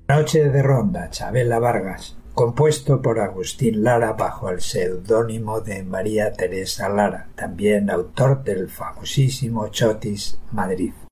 Noche de ronda, Chabela Vargas, compuesto por Agustín Lara bajo el seudónimo de María Teresa Lara, también autor del famosísimo Chotis Madrid.